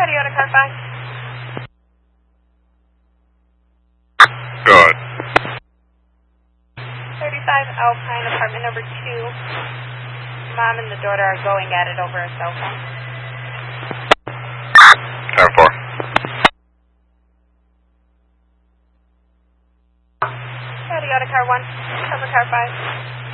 Toyota car 5. Good. 35 Alpine, apartment number 2. Mom and the daughter are going at it over a cell phone. 10-4. Toyota car 1, cover car 5.